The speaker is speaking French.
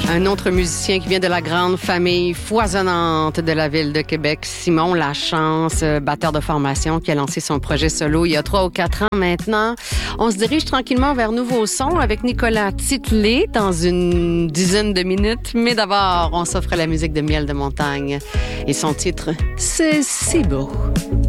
Un autre musicien qui vient de la grande famille foisonnante de la ville de Québec, Simon Lachance, batteur de formation qui a lancé son projet solo il y a 3 ou 4 ans maintenant. On se dirige tranquillement vers Nouveau Son avec Nicolas Titley dans une dizaine de minutes. Mais d'abord, on s'offre la musique de Miel de Montagne et son titre, c'est si beau.